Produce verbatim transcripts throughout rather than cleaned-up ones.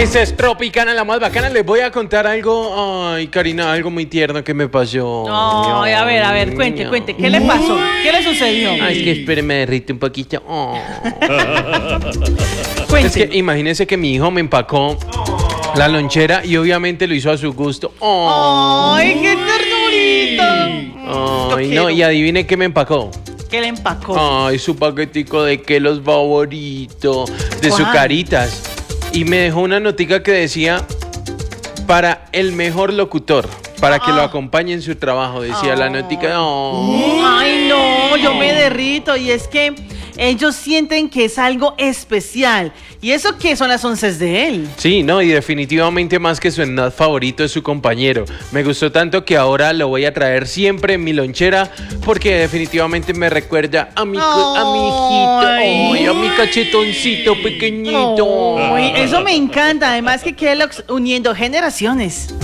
Esa es Tropicana, la más bacana. Les voy a contar algo, ay, Karina, algo muy tierno que me pasó. No, a ver, a ver, cuente, cuente. ¿Qué le pasó? ¿Qué le sucedió? Ay, es que espere, me derrite un poquito. Oh. Cuente. Es que imagínense que mi hijo me empacó la lonchera y obviamente lo hizo a su gusto. Oh. ¡Ay, qué ternurita! Ay, no, y adivine qué me empacó. ¿Qué le empacó? Ay, su paquetico de Kellogg's favorito, de ¿Cuál? Zucaritas. Y me dejó una notica que decía, para el mejor locutor, para que Ah. lo acompañe en su trabajo, decía Ah. la notica. Oh. Ay, no, yo me derrito. Y es que ellos sienten que es algo especial. ¿Y eso qué son las once de él? Sí, no, y definitivamente más que su snack favorito es su compañero. Me gustó tanto que ahora lo voy a traer siempre en mi lonchera porque definitivamente me recuerda a mi, co- a mi hijito, Ay. ay, a mi cachetoncito pequeñito. Ay, eso me encanta. Además que Kellogg's uniendo generaciones.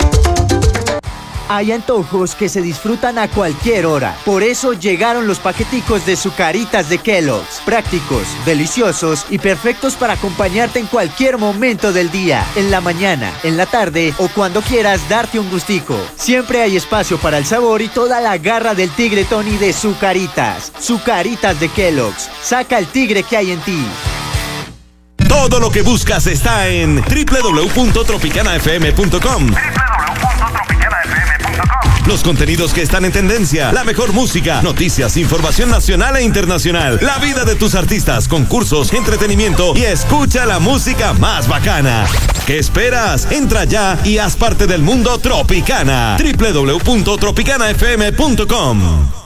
Hay antojos que se disfrutan a cualquier hora. Por eso llegaron los paqueticos de Zucaritas de Kellogg's. Prácticos, deliciosos y perfectos para acompañarte en cualquier momento del día. En la mañana, en la tarde o cuando quieras darte un gustico. Siempre hay espacio para el sabor y toda la garra del tigre Tony de Zucaritas. Zucaritas de Kellogg's. Saca el tigre que hay en ti. Todo lo que buscas está en doble u doble u doble u punto tropicana f m punto com. Los contenidos que están en tendencia, la mejor música, noticias, información nacional e internacional, la vida de tus artistas, concursos, entretenimiento y escucha la música más bacana. ¿Qué esperas? Entra ya y haz parte del mundo Tropicana. doble u doble u doble u punto tropicana f m punto com.